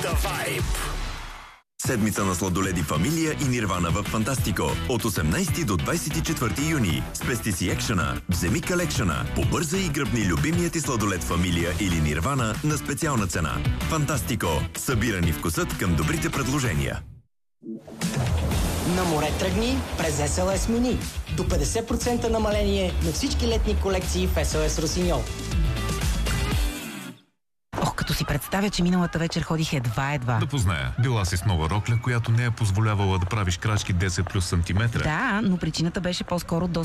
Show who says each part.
Speaker 1: The Vibe.
Speaker 2: Седмица на сладоледи Фамилия и Нирвана в Фантастико. От 18 до 24 юни. Спести си екшена, вземи калекшена. Побързай и гръбни любимият ти сладолед Фамилия или Нирвана на специална цена. Фантастико. Събирани вкусът към добрите предложения.
Speaker 3: На море тръгни през SLS Mini. До 50% намаление на всички летни колекции в SLS Росиньол.
Speaker 4: Като си представя, че миналата вечер ходих едва.
Speaker 5: Да позная. Била си с нова рокля, която не е позволявала да правиш крачки 10 плюс сантиметра.
Speaker 4: Да, но причината беше по-скоро доста